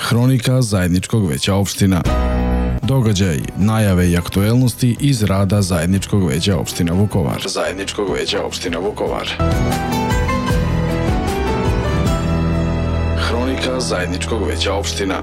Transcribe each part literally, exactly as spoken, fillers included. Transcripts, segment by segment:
Hronika zajedničkog veća opština. Događaj, najave i aktuelnosti iz rada zajedničkog veća opština Vukovar. Zajedničkog veća opština Vukovar. Hronika zajedničkog veća opština.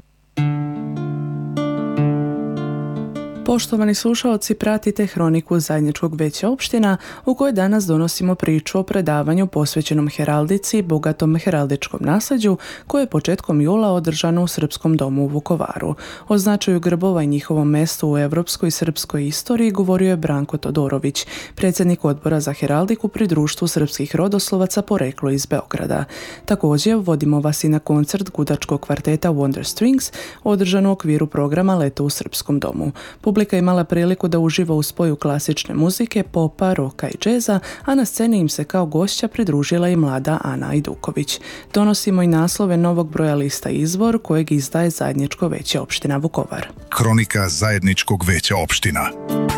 Poštovani slušaoci, pratite Hroniku zajedničkog veća opština u kojoj danas donosimo priču o predavanju posvećenom heraldici i bogatom heraldičkom nasleđu koje je početkom jula održano u Srpskom domu u Vukovaru. O značaju grbova i njihovom mestu u evropskoj i srpskoj istoriji govorio je Branko Todorović, predsjednik odbora za heraldiku pri Društvu srpskih rodoslovaca poreklo iz Beograda. Također vodimo vas i na koncert gudačkog kvarteta Wonder Strings održan u okviru programa Leto u Srpskom domu. Publika imala priliku da uživa u spoju klasične muzike, popa, roka i džeza, a na sceni im se kao gošća pridružila i mlada Ana Ajduković. Donosimo i naslove novog broja lista Izvor kojeg izdaje zajedničko veće opština Vukovar. Hronika zajedničkog veća opština.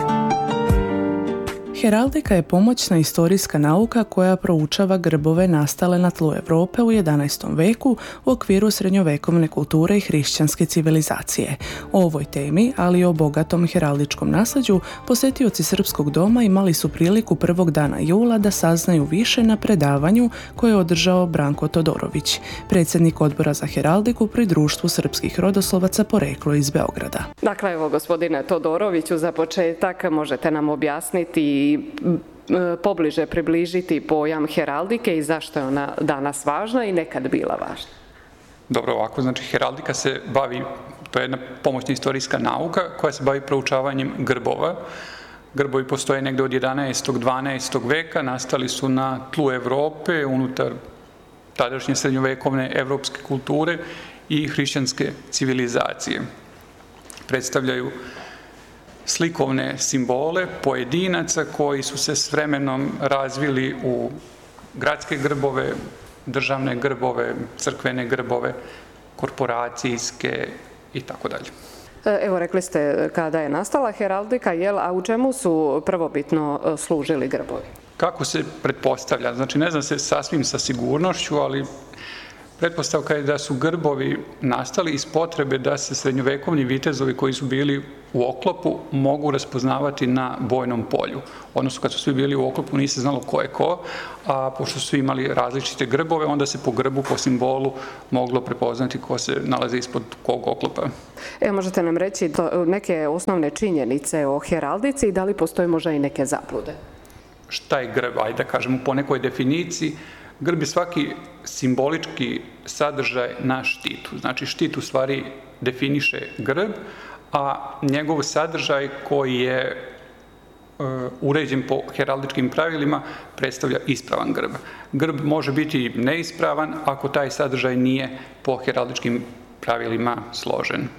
Heraldika je pomoćna istorijska nauka koja proučava grbove nastale na tlu Europe u jedanaestom veku u okviru srednjovekovne kulture i hrišćanske civilizacije. O ovoj temi, ali i o bogatom heraldičkom nasleđu, posjetioci Srpskog doma imali su priliku prvog dana jula da saznaju više na predavanju koje je održao Branko Todorović, predsjednik odbora za heraldiku pri Društvu srpskih rodoslovaca poreklo iz Beograda. Dakle, evo gospodine Todoroviću, za početak možete nam objasniti i pobliže približiti pojam heraldike i zašto je ona danas važna i nekad bila važna. Dobro, ovako, znači heraldika se bavi, to je jedna pomoćna istorijska nauka koja se bavi proučavanjem grbova. Grbovi postoje negde od jedanaestog do dvanaestog veka, nastali su na tlu Evrope, unutar tadašnje srednjovekovne evropske kulture i hrišćanske civilizacije. Predstavljaju slikovne simbole pojedinaca koji su se s vremenom razvili u gradske grbove, državne grbove, crkvene grbove, korporacijske i tako dalje. Evo, rekli ste kada je nastala heraldika, jel, a u čemu su prvobitno služili grbovi? Kako se pretpostavlja? Znači, ne znam se sasvim sa sigurnošću, ali pretpostavka je da su grbovi nastali iz potrebe da se srednjovekovni vitezovi koji su bili u oklopu mogu raspoznavati na bojnom polju. Odnosno, kad su svi bili u oklopu nije se znalo ko je ko, a pošto su imali različite grbove, onda se po grbu, po simbolu moglo prepoznati ko se nalazi ispod kog oklopa. Evo, možete nam reći neke osnovne činjenice o heraldici i da li postoje možda i neke zablude? Šta je grb? Ajde da kažemo po nekoj definiciji. Grb je svaki simbolički sadržaj na štitu. Znači, štit u stvari definiše grb, a njegov sadržaj koji je e, uređen po heraldičkim pravilima predstavlja ispravan grb. Grb može biti neispravan ako taj sadržaj nije po heraldičkim pravilima složen.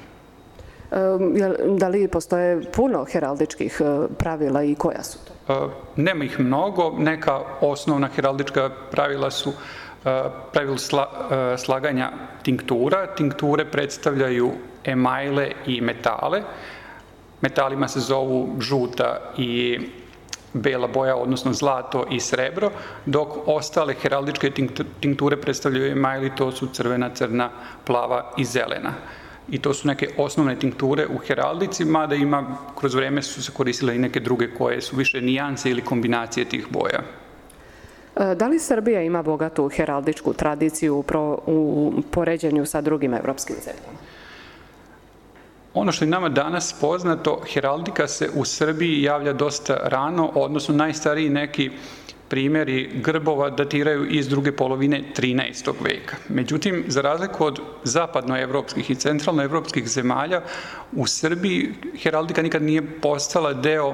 Da li postoje puno heraldičkih pravila i koja su to? Nema ih mnogo. Neka osnovna heraldička pravila su pravilo slaganja tinktura. Tinkture predstavljaju emajle i metale. Metalima se zovu žuta i bela boja, odnosno zlato i srebro, dok ostale heraldičke tinkture predstavljaju emajli, to su crvena, crna, plava i zelena. I to su neke osnovne tinkture u heraldici, mada ima, kroz vreme su se koristile i neke druge koje su više nijanse ili kombinacije tih boja. Da li Srbija ima bogatu heraldičku tradiciju u poređenju sa drugim evropskim zemljama? Ono što je nama danas poznato, heraldika se u Srbiji javlja dosta rano, odnosno najstariji neki primjeri grbova datiraju iz druge polovine trinaestog veka. Međutim, za razliku od zapadnoevropskih i centralnoevropskih zemalja, u Srbiji heraldika nikad nije postala deo,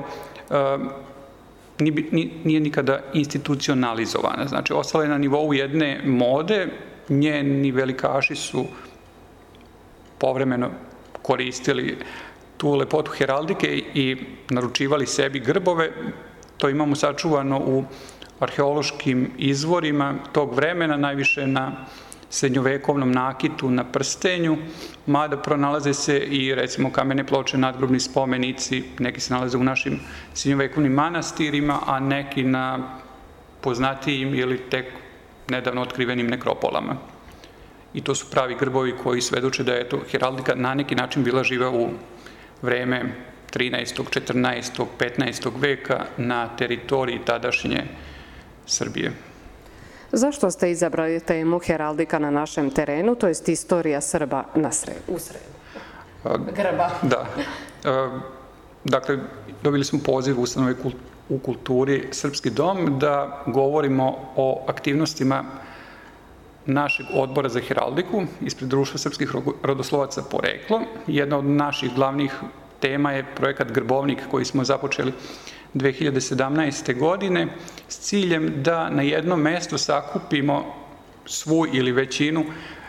nije nikada institucionalizovana. Znači, ostala je na nivou jedne mode, njeni velikaši su povremeno koristili tu lepotu heraldike i naručivali sebi grbove. To imamo sačuvano u arheološkim izvorima tog vremena, najviše na srednjovekovnom nakitu na prstenju, mada pronalaze se i recimo kamene ploče, nadgrobni spomenici, neki se nalaze u našim srednjovekovnim manastirima, a neki na poznatijim ili tek nedavno otkrivenim nekropolama. i to su pravi grbovi koji svedoče da je to heraldika na neki način bila živa u vreme trinaestog, četrnaestog, petnaestog veka na teritoriji tadašnje Srbije. Zašto ste izabrali temu heraldika na našem terenu, to jest istorija Srba na Sremu, u Sremu? Grba. Da. Dakle, dobili smo poziv ustanove u kulturi Srpski dom da govorimo o aktivnostima našeg odbora za heraldiku ispred Društva srpskih rodoslovaca Poreklo. Jedna od naših glavnih tema je projekat Grbovnik koji smo započeli dve hiljade sedamnaeste. godine s ciljem da na jednom mestu sakupimo svu ili većinu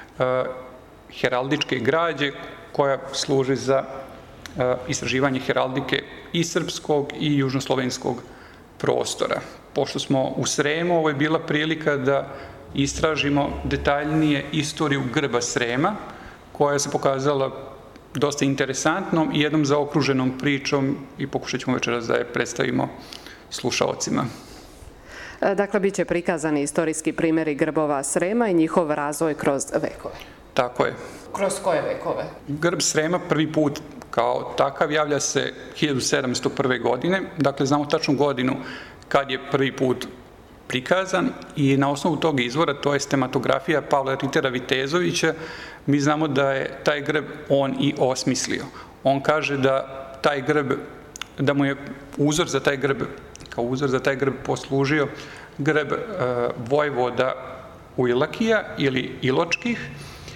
heraldičke građe koja služi za istraživanje heraldike i srpskog i južnoslovenskog prostora. Pošto smo u Sremu, ovo je bila prilika da istražimo detaljnije istoriju grba Srema, koja se pokazala dosta interesantnom i jednom zaokruženom pričom i pokušat ćemo večeras da je predstavimo slušaocima. Dakle, bit će prikazani istorijski primjeri grbova Srema i njihov razvoj kroz vekove. Tako je. Kroz koje vekove? Grb Srema prvi put kao takav javlja se hiljadu sedamsto prve. godine, dakle znamo tačnu godinu kad je prvi put prikazan i na osnovu tog izvora, to je tematografija Pavla Ritera Vitezovića, mi znamo da je taj grb on i osmislio. On kaže da taj grb, da mu je uzor za taj grb, kao uzor za taj grb poslužio grb e, vojvoda Ujlakija ili Iločkih,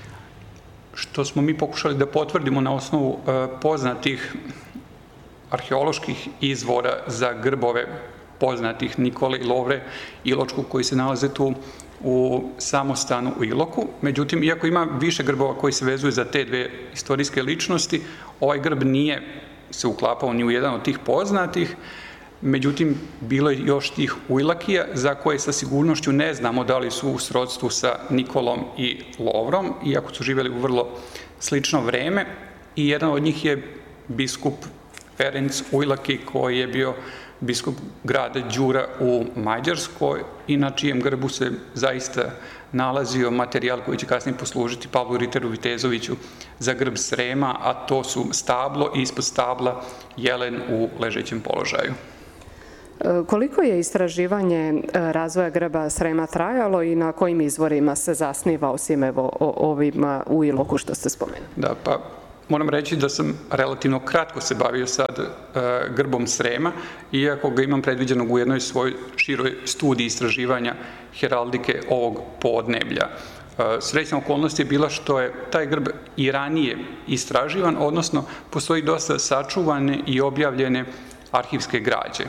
što smo mi pokušali da potvrdimo na osnovu e, poznatih arheoloških izvora za grbove poznatih Nikole i Lovre Iločkog koji se nalaze tu u samostanu u Iloku. Međutim, iako ima više grbova koji se vezuju za te dve istorijske ličnosti, ovaj grb nije se uklapao ni u jedan od tih poznatih. Međutim, bilo je još tih Ujlakija za koje sa sigurnošću ne znamo da li su u srodstvu sa Nikolom i Lovrom, iako su živjeli u vrlo slično vreme. I jedan od njih je biskup Ferenc Ujlaki koji je bio biskup grada Đura u Mađarskoj i na čijem grbu se zaista nalazio materijal koji će kasnije poslužiti Pavlu Riteru Vitezoviću za grb Srema, a to su stablo i ispod stabla jelen u ležećem položaju. Koliko je istraživanje razvoja grba Srema trajalo i na kojim izvorima se zasniva osim evo ovima u Iloku što ste spomenuli? Da, pa moram reći da sam relativno kratko se bavio sad uh, grbom Srema, iako ga imam predviđenog u jednoj svojoj široj studiji istraživanja heraldike ovog podneblja. Uh, srećna okolnost je bila što je taj grb i ranije istraživan, odnosno postoji dosta sačuvane i objavljene arhivske građe.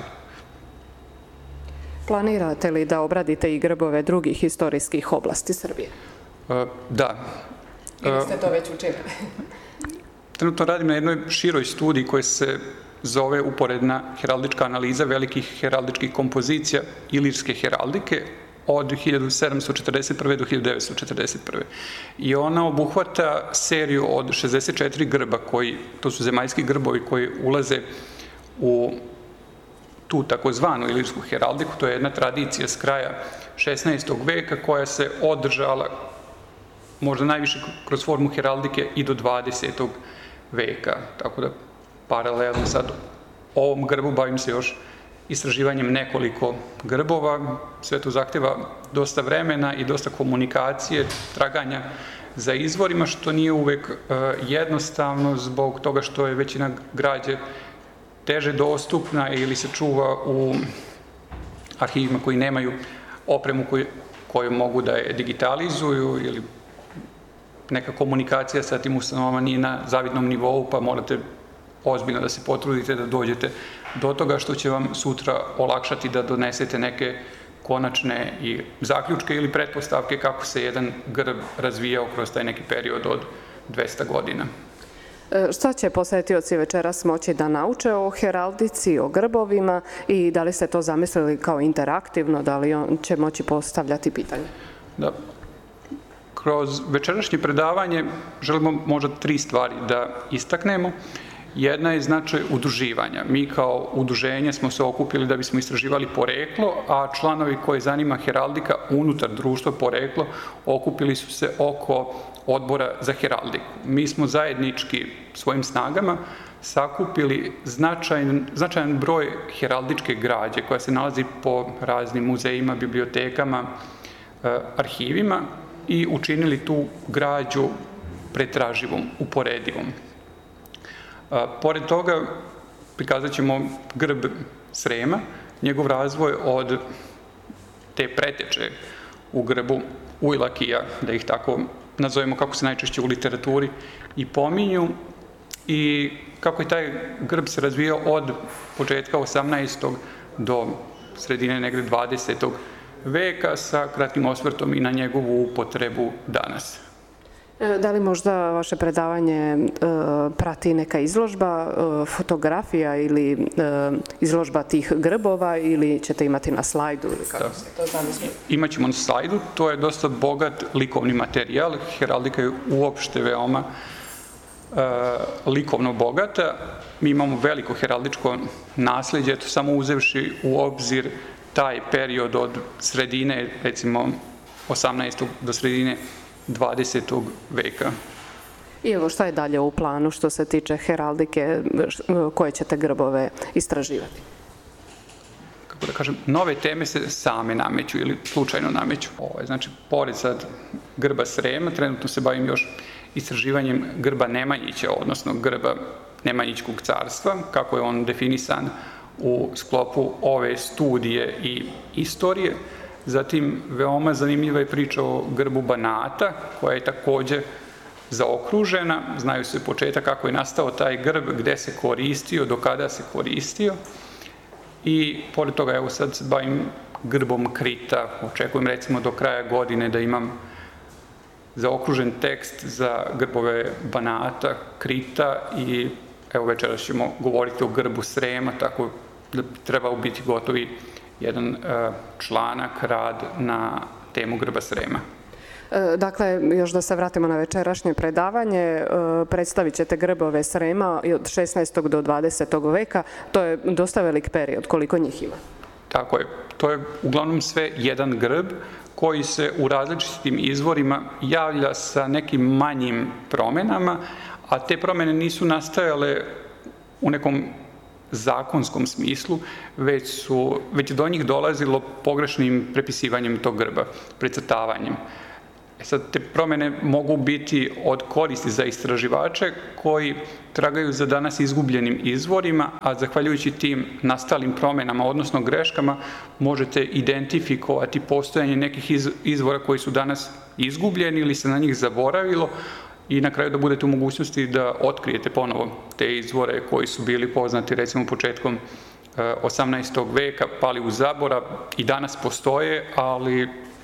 Planirate li da obradite i grbove drugih istorijskih oblasti Srbije? Uh, da. Ili ste to već učinili? Trenutno radim na jednoj široj studiji koja se zove uporedna heraldička analiza velikih heraldičkih kompozicija ilirske heraldike od hiljadu sedamsto četrdeset prve. do hiljadu devetsto četrdeset prve. I ona obuhvata seriju od šezdeset četiri grba koji, to su zemaljski grbovi koji ulaze u tu takozvanu ilirsku heraldiku, to je jedna tradicija s kraja šesnaestog. veka koja se održala možda najviše kroz formu heraldike i do dvadesetog. veka. Tako da paralelno sad ovom grbu bavim se još istraživanjem nekoliko grbova. Sve to zahteva dosta vremena i dosta komunikacije, traganja za izvorima, što nije uvek jednostavno zbog toga što je većina građe teže dostupna ili se čuva u arhivima koji nemaju opremu koju, koju mogu da je digitalizuju ili neka komunikacija sa tim ustanovama nije na zavidnom nivou, pa morate ozbiljno da se potrudite da dođete do toga što će vam sutra olakšati da donesete neke konačne i zaključke ili pretpostavke kako se jedan grb razvijao kroz taj neki period od dvesta godina. Šta će posetioci večeras moći da nauče o heraldici, o grbovima i da li ste to zamislili kao interaktivno, da li on će moći postavljati pitanje? Da. Kroz večerašnje predavanje želimo možda tri stvari da istaknemo. Jedna je značaj udruživanja. Mi kao udruženje smo se okupili da bismo istraživali poreklo, a članovi koje zanima heraldika unutar društva poreklo okupili su se oko odbora za heraldiku. Mi smo zajednički svojim snagama sakupili značajan, značajan broj heraldičke građe koja se nalazi po raznim muzejima, bibliotekama, arhivima i učinili tu građu pretraživom, uporedivom. Pored toga, prikazat ćemo grb Srema, njegov razvoj od te preteče u grbu Ujlakija, da ih tako nazovemo kako se najčešće u literaturi i pominju, i kako je taj grb se razvijao od početka osamnaestog do sredine negde dvadesetog veka sa kratkim osvrtom i na njegovu upotrebu danas. Da li možda vaše predavanje prati neka izložba, fotografija ili izložba tih grbova ili ćete imati na slajdu? Imaćemo na slajdu, to je dosta bogat likovni materijal. Heraldika je uopšte veoma likovno bogata. Mi imamo veliko heraldičko nasleđe, eto samo uzevši u obzir taj period od sredine, recimo osamnaestog do sredine dvadesetog veka. I evo šta je dalje u planu što se tiče heraldike, koje ćete grbove istraživati? Kako da kažem, nove teme se same nameću ili slučajno nameću. Znači, pored sad grba Srema, trenutno se bavim još istraživanjem grba Nemanjića, odnosno grba Nemanjićkog carstva, kako je on definisan u sklopu ove studije i istorije. Zatim, veoma zanimljiva je priča o grbu Banata, koja je takođe zaokružena. Znaju se početak kako je nastao taj grb, gde se koristio, do kada se koristio. I pored toga, evo sad se bavim grbom Krita. Očekujem recimo do kraja godine da imam zaokružen tekst za grbove Banata, Krita i evo večeras ćemo govoriti o grbu Srema, tako da bi trebao biti gotovi jedan članak, rad na temu grba Srema. Dakle, još da se vratimo na večerašnje predavanje, predstavit ćete grbove Srema od šesnaestog do dvadesetog veka. To je dosta velik period. Koliko njih ima? Tako je. To je uglavnom sve jedan grb koji se u različitim izvorima javlja sa nekim manjim promenama, a te promene nisu nastajale u nekom zakonskom smislu, već, su, već do njih dolazilo pogrešnim prepisivanjem tog grba, precrtavanjem. E sad, te promene mogu biti od koristi za istraživače koji tragaju za danas izgubljenim izvorima, a zahvaljujući tim nastalim promenama, odnosno greškama, možete identifikovati postojanje nekih izvora koji su danas izgubljeni ili se na njih zaboravilo i na kraju da budete u mogućnosti da otkrijete ponovo te izvore koji su bili poznati recimo početkom osamnaestog veka, pali u zaborav i danas postoje, ali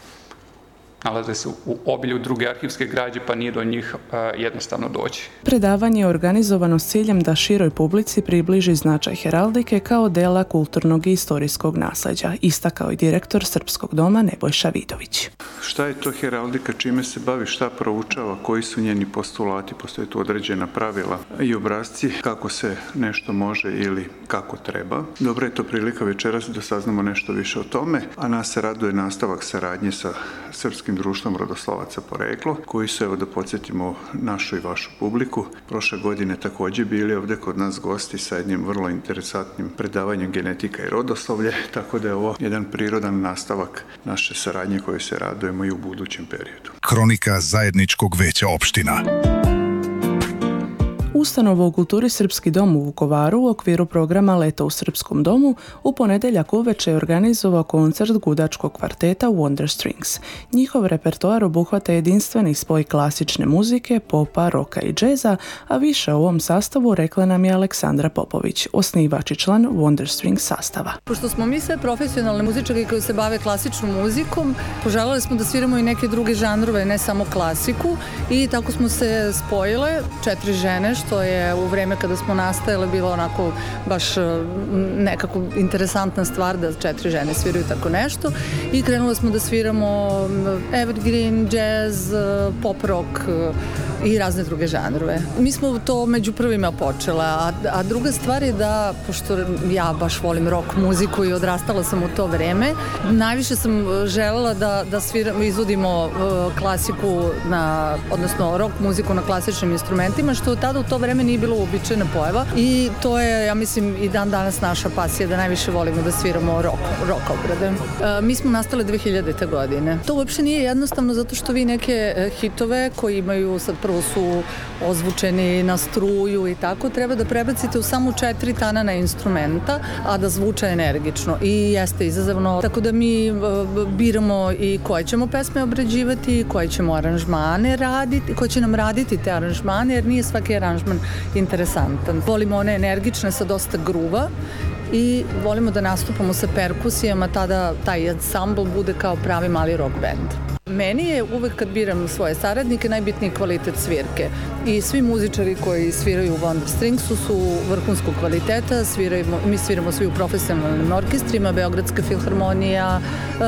nalaze se u obilju druge arhivske građe, pa nije do njih jednostavno doći. Predavanje je organizovano s ciljem da široj publici približi značaj heraldike kao dela kulturnog i istorijskog nasleđa, istakao je direktor Srpskog doma Nebojša Vidović. Šta je to heraldika, čime se bavi, šta proučava, koji su njeni postulati, postoje tu određena pravila i obrasci kako se nešto može ili kako treba. Dobra je to prilika večeras da saznamo nešto više o tome, a nas se raduje nastavak saradnje sa Srpskim društvom rodoslavaca poreklo, koji su, evo da podsjetimo našu i vašu publiku, prošle godine takođe bili ovde kod nas gosti sa jednim vrlo interesantnim predavanjem genetika i rodoslovlje, tako da je ovo jedan prirodan nastavak naše saradnje koje se radujemo i u budućem periodu. Hronika zajedničkog veća opština. Ustanova u kulturi Srpski dom u Vukovaru u okviru programa Leto u Srpskom domu u ponedeljak uveče je organizovao koncert gudačkog kvarteta Wonder Strings. Njihov repertoar obuhvata jedinstveni spoj klasične muzike, popa, roka i džeza, a više o ovom sastavu rekla nam je Aleksandra Popović, osnivač i član Wonder Strings sastava. Pošto smo mi sve profesionalne muzičari koji se bave klasičnom muzikom, poželjeli smo da sviramo i neke druge žanrove, ne samo klasiku, i tako smo se spojile, četiri žene, što je u vreme kada smo nastajale bilo onako baš nekako interesantna stvar da četiri žene sviraju tako nešto i krenule smo da sviramo evergreen, jazz, pop rock i razne druge žanrove. Mi smo to među prvima počela, a, a druga stvar je da, pošto ja baš volim rock muziku i odrastala sam u to vreme, najviše sam želela da, da sviram, izvodimo uh, klasiku, na, odnosno rock muziku na klasičnim instrumentima, što tada u to vreme nije bilo uobičajena pojava i to je, ja mislim, i dan danas naša pasija da najviše volimo da sviramo rock, rock obrade. Uh, mi smo nastale dve hiljadite. godine. To uopšte nije jednostavno zato što vi neke uh, hitove koji imaju sad prvo su ozvučeni na struju i tako, treba da prebacite u samo četiri tanana instrumenta, a da zvuče energično i jeste izazovno. Tako da mi biramo i koje ćemo pesme obrađivati, koje ćemo aranžmane raditi, koje će nam raditi te aranžmane, jer nije svaki aranžman interesantan. Volimo one energične sa dosta gruva i volimo da nastupamo sa perkusijama, tada taj ansambl bude kao pravi mali rock band. Meni je uvek kad biram svoje saradnike najbitniji kvalitet svirke i svi muzičari koji sviraju u Wonder Stringsu su vrhunskog kvaliteta, sviramo, mi sviramo svi u profesionalnim orkestrima, Beogradska filharmonija,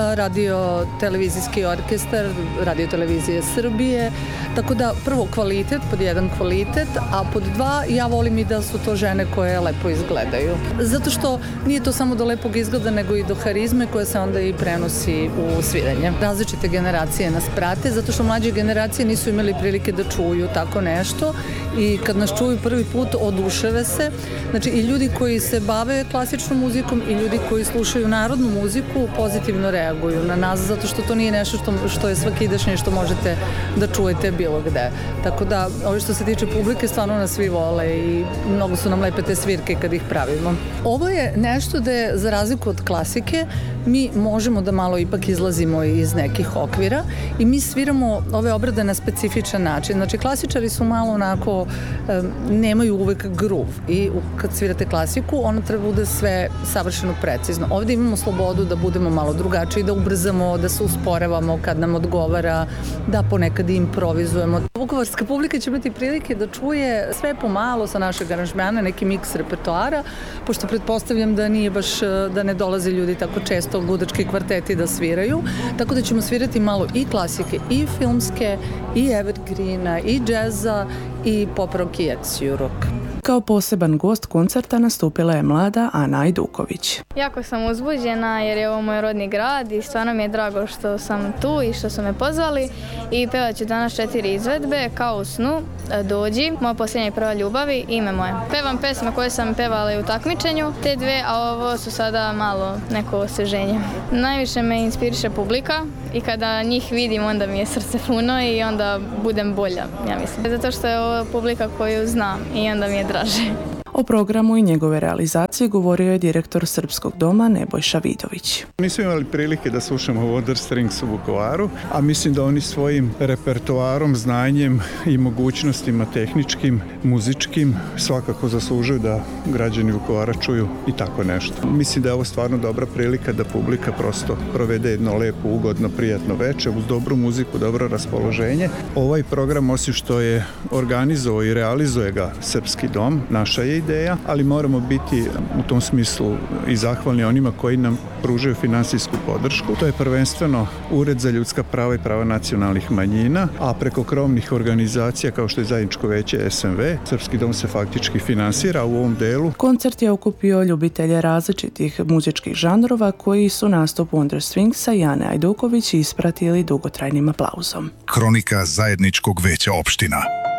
radio televizijski orkestar, radio televizije Srbije, tako da prvo kvalitet, pod jedan kvalitet, a pod dva ja volim i da su to žene koje lepo izgledaju. Zato što nije to samo do lepog izgleda, nego i do harizme koja se onda i prenosi u sviranje. Različite generacije nas prate, zato što mlađe generacije nisu imali prilike da čuju tako nešto i kad nas čuju prvi put oduševe se. Znači i ljudi koji se bave klasičnom muzikom i ljudi koji slušaju narodnu muziku pozitivno reaguju na nas, zato što to nije nešto što, što je svakidašnje što možete da čujete bilo gde. Tako da, ovo što se tiče publike, stvarno nas svi vole i mnogo su nam lepe te svirke kad ih pravimo. Ovo je nešto da je, za razliku od klasike, mi možemo da malo ipak izlazimo iz nekih okvira i mi sviramo ove obrade na specifičan način. Znači, klasičari su malo onako, nemaju uvek gruv i kad svirate klasiku, ono treba bude sve savršeno precizno. Ovdje imamo slobodu da budemo malo drugačiji, da ubrzamo, da se usporavamo kad nam odgovara, da ponekad improvizujemo. Vukovarska publika će biti prilike da čuje sve pomalo sa našeg aranžmana, neki miks repertoara, pošto pretpostavljam da nije baš, da ne dolaze ljudi tako često ludački kvarteti da sviraju, tako da ćemo svirati malo i klasike, i filmske, i evergreena, i džeza, i pop rock i edsiju rock. Kao poseban gost koncerta nastupila je mlada Ana Ajduković. Jako sam uzbuđena jer je ovo moj rodni grad i stvarno mi je drago što sam tu i što su me pozvali i pevat ću danas četiri izvedbe kao u snu, Dođi, Moja posljednja i prva ljubav i Ime moje. Pevam pesme koje sam pevala i u takmičenju, te dve, a ovo su sada malo neko osveženje. Najviše me inspiriše publika i kada njih vidim onda mi je srce puno i onda budem bolja, ja mislim. Zato što je ovo publika koju znam i onda mi je draže. O programu i njegove realizacije govorio je direktor Srpskog doma Nebojša Vidović. Nismo imali prilike da slušamo Wonder Strings u Vukovaru, a mislim da oni svojim repertoarom, znanjem i mogućnostima tehničkim, muzičkim svakako zaslužuju da građani Vukovara čuju i tako nešto. Mislim da je ovo stvarno dobra prilika da publika prosto provede jedno lepo, ugodno, prijatno veče uz dobru muziku, dobro raspoloženje. Ovaj program, osim što je organizovao i realizuje ga Srpski dom, naša je ideja, ali moramo biti u tom smislu i zahvalni onima koji nam pružaju finansijsku podršku. To je prvenstveno Ured za ljudska prava i prava nacionalnih manjina, a preko krovnih organizacija kao što je Zajedničko veće S M V, Srpski dom se faktički finansira u ovom delu. Koncert je okupio ljubitelje različitih muzičkih žanrova koji su nastup Wonder Stringsa i Ane Ajduković ispratili dugotrajnim aplauzom. Kronika Zajedničkog veća opština.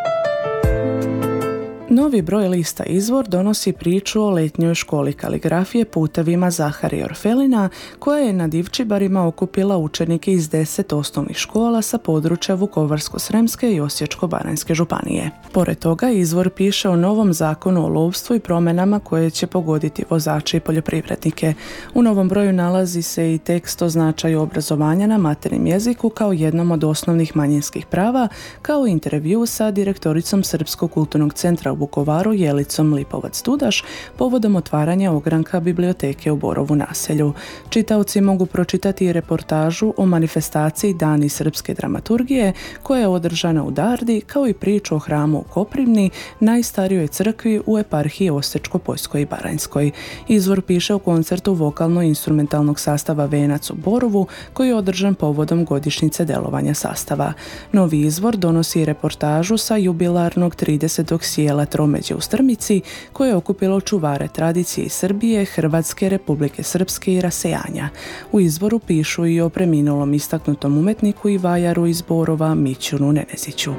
Novi broj lista Izvor donosi priču o letnjoj školi kaligrafije Putevima Zaharija Orfelina, koja je na Divčibarima okupila učenike iz deset osnovnih škola sa područja Vukovarsko-sremske i Osječko-baranjske županije. Pored toga, Izvor piše o novom zakonu o lovstvu i promjenama koje će pogoditi vozače i poljoprivrednike. U novom broju nalazi se i tekst o značaju obrazovanja na materinjem jeziku kao jednom od osnovnih manjinskih prava, kao i intervju sa direktoricom Srpskog kulturnog centra u Vukovaru Vukovaru Jelicom Lipovac-Dudaš povodom otvaranja ogranka biblioteke u Borovu naselju. Čitaoci mogu pročitati i reportažu o manifestaciji Dani srpske dramaturgije koja je održana u Dardi, kao i priču o hramu u Koprivni, najstarijoj crkvi u eparhiji Osječko-Poljskoj i Baranjskoj. Izvor piše o koncertu vokalno-instrumentalnog sastava Venac u Borovu koji je održan povodom godišnjice delovanja sastava. Novi izvor donosi reportažu sa jubilarnog tridesetog sjela Tromeđe u Strmici koje je okupilo čuvare tradicije iz Srbije, Hrvatske, Republike Srpske i rasejanja. U izvoru pišu i o preminulom istaknutom umetniku i vajaru iz Borova Mićunu Neneziću.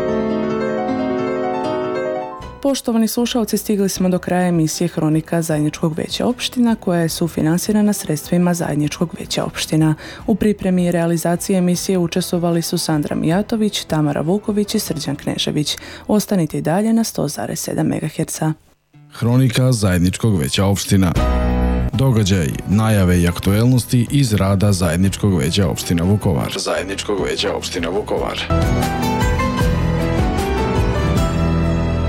Poštovani slušalci, stigli smo do kraja emisije Hronika Zajedničkog veća opština koja je sufinansirana sredstvima Zajedničkog veća opština. U pripremi i realizaciji emisije učestvovali su Sandra Mijatović, Tamara Vuković i Srđan Knežević. Ostanite i dalje na sto zarez sedam megaherca. Hronika Zajedničkog veća opština. Događaj, najave i aktuelnosti iz rada Zajedničkog veća opština Vukovar. Zajedničkog veća opština Vukovar.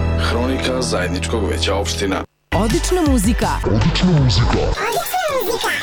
Hronika Zajedničkog veća opština. Odlična muzika. Odlična muzika. Odlična muzika.